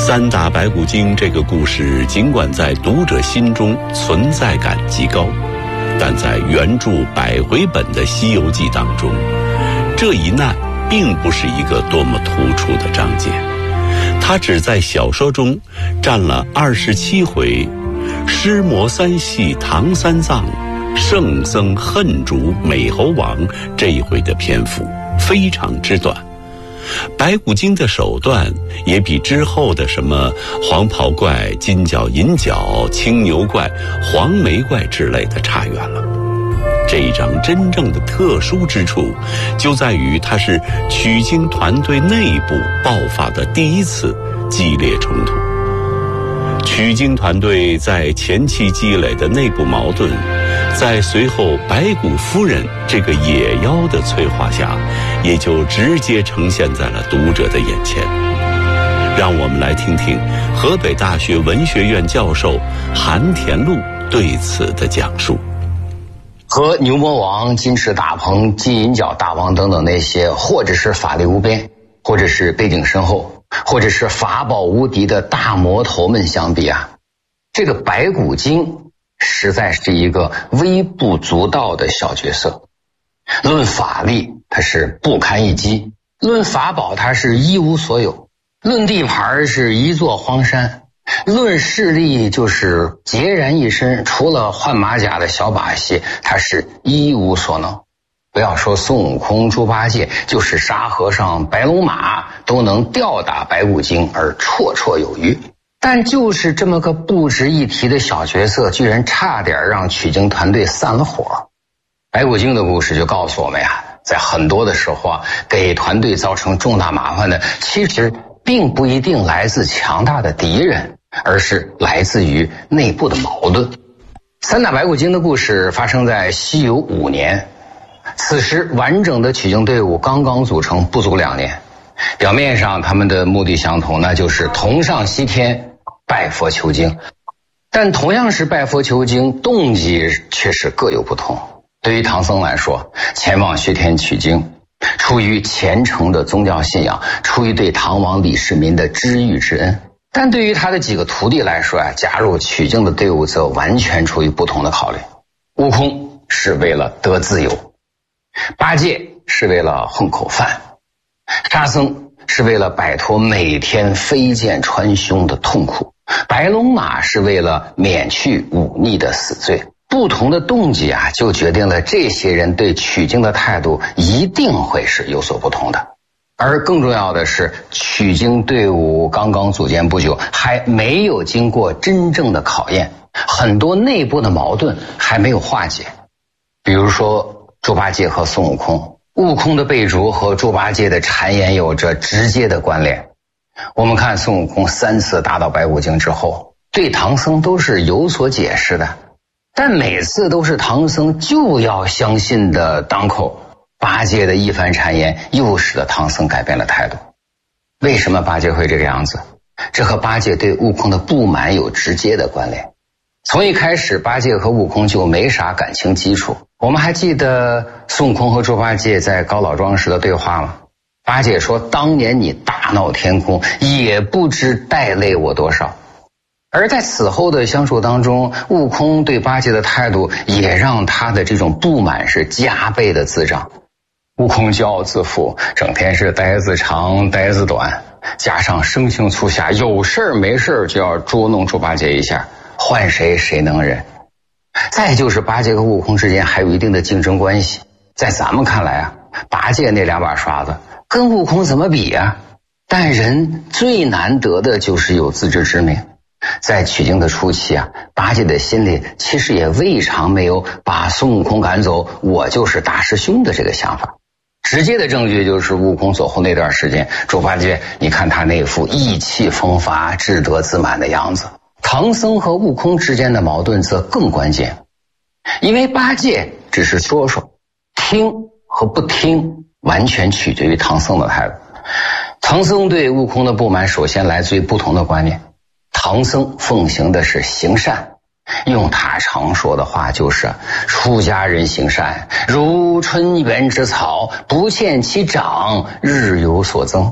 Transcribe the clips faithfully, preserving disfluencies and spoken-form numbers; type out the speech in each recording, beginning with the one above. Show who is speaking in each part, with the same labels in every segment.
Speaker 1: 三打白骨精这个故事尽管在读者心中存在感极高，但在原著百回本的《西游记》当中，这一难并不是一个多么突出的章节，它只在小说中占了二十七回，尸魔三系唐三藏，圣僧恨主美猴王这一回的篇幅非常之短。白骨精的手段也比之后的什么黄袍怪、金角银角、青牛怪、黄眉怪之类的差远了。这一章真正的特殊之处就在于它是取经团队内部爆发的第一次激烈冲突。取经团队在前期积累的内部矛盾，在随后白骨夫人这个野妖的催化下，也就直接呈现在了读者的眼前。让我们来听听河北大学文学院教授韩田禄对此的讲述。
Speaker 2: 和牛魔王、金翅大鹏、金银角大王等等那些，或者是法力无边，或者是背景深厚，或者是法宝无敌的大魔头们相比啊，这个白骨精实在是一个微不足道的小角色。论法力，他是不堪一击；论法宝，他是一无所有；论地盘，是一座荒山；论势力，就是孑然一身，除了换马甲的小把戏，他是一无所能。不要说孙悟空、猪八戒，就是沙和尚、白龙马都能吊打白骨精而绰绰有余。但就是这么个不值一提的小角色，居然差点让取经团队散了伙。白骨精的故事就告诉我们呀，在很多的时候啊，给团队造成重大麻烦的，其实并不一定来自强大的敌人，而是来自于内部的矛盾。三打白骨精的故事发生在西游五年，此时完整的取经队伍刚刚组成，不足两年。表面上他们的目的相同，那就是同上西天拜佛求经，但同样是拜佛求经，动机却是各有不同。对于唐僧来说，前往西天取经出于虔诚的宗教信仰，出于对唐王李世民的知遇之恩；但对于他的几个徒弟来说啊，加入取经的队伍则完全出于不同的考虑。悟空是为了得自由，八戒是为了混口饭，沙僧是为了摆脱每天飞剑穿胸的痛苦，白龙马是为了免去忤逆的死罪。不同的动机啊，就决定了这些人对取经的态度一定会是有所不同的。而更重要的是，取经队伍刚刚组建不久，还没有经过真正的考验，很多内部的矛盾还没有化解。比如说猪八戒和孙悟空，悟空的被逐和猪八戒的谗言有着直接的关联。我们看孙悟空三次打倒白骨精之后，对唐僧都是有所解释的，但每次都是唐僧就要相信的当口，八戒的一番谗言又使得唐僧改变了态度。为什么八戒会这个样子？这和八戒对悟空的不满有直接的关联。从一开始，八戒和悟空就没啥感情基础。我们还记得孙悟空和猪八戒在高老庄时的对话吗？八戒说，当年你大闹天宫，也不知带累我多少。而在此后的相处当中，悟空对八戒的态度也让他的这种不满是加倍的滋长。悟空骄傲自负，整天是呆子长呆子短，加上生性粗狭，有事儿没事儿就要捉弄猪八戒一下，换谁谁能忍。再就是八戒和悟空之间还有一定的竞争关系，在咱们看来啊，八戒那两把刷子跟悟空怎么比啊？但人最难得的就是有自知之明。在取经的初期啊，八戒的心里其实也未尝没有把孙悟空赶走，我就是大师兄的这个想法。直接的证据就是悟空走后那段时间，猪八戒你看他那副意气风发、志得自满的样子。唐僧和悟空之间的矛盾则更关键，因为八戒只是说说，听和不听完全取决于唐僧的态度。唐僧对悟空的不满首先来自于不同的观念。唐僧奉行的是行善，用他常说的话就是出家人行善，如春园之草，不见其长，日有所增。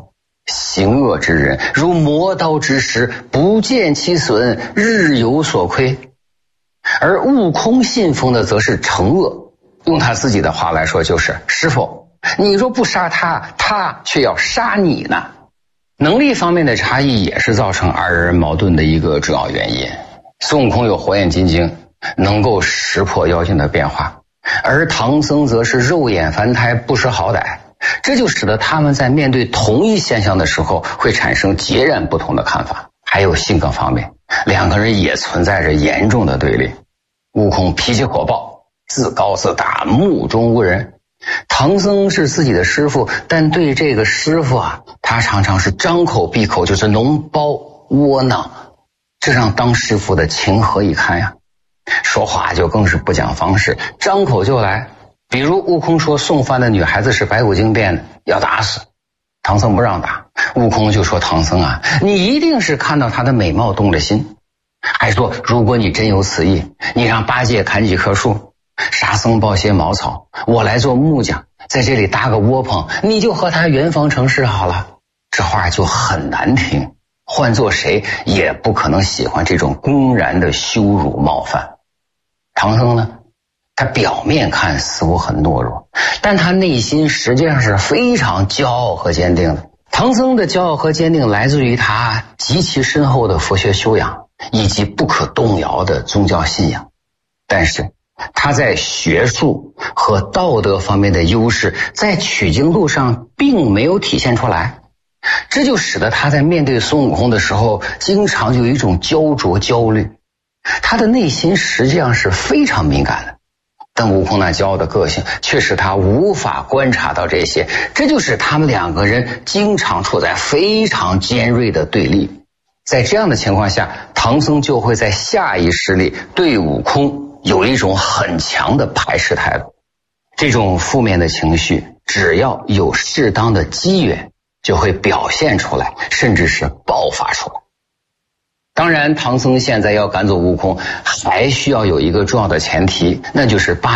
Speaker 2: 行恶之人如磨刀之石，不见其损，日有所亏。而悟空信奉的则是惩恶，用他自己的话来说就是师父，你若不杀他，他却要杀你呢。能力方面的差异也是造成二人矛盾的一个主要原因。孙悟空有火眼金睛，能够识破妖精的变化，而唐僧则是肉眼凡胎，不识好歹，这就使得他们在面对同一现象的时候会产生截然不同的看法。还有性格方面，两个人也存在着严重的对立。悟空脾气火爆，自高自大，目中无人。唐僧是自己的师傅，但对这个师傅啊，他常常是张口闭口就是脓包窝囊，这让当师傅的情何以堪呀？说话就更是不讲方式，张口就来。比如悟空说送饭的女孩子是白骨精变的，要打死。唐僧不让打，悟空就说唐僧啊，你一定是看到她的美貌动了心。还说如果你真有此意，你让八戒砍几棵树，沙僧抱些茅草，我来做木匠，在这里搭个窝棚，你就和他圆房成事好了。这话就很难听，换做谁也不可能喜欢这种公然的羞辱冒犯。唐僧呢，他表面看似乎很懦弱，但他内心实际上是非常骄傲和坚定的。唐僧的骄傲和坚定来自于他极其深厚的佛学修养以及不可动摇的宗教信仰，但是他在学术和道德方面的优势在取经路上并没有体现出来，这就使得他在面对孙悟空的时候经常就有一种焦灼焦虑。他的内心实际上是非常敏感的，但悟空那骄傲的个性却使他无法观察到这些，这就使他们两个人经常处在非常尖锐的对立。在这样的情况下，唐僧就会在下意识里对悟空有一种很强的排斥态度。这种负面的情绪只要有适当的机缘就会表现出来，甚至是爆发出来。当然唐僧现在要赶走悟空还需要有一个重要的前提，那就是八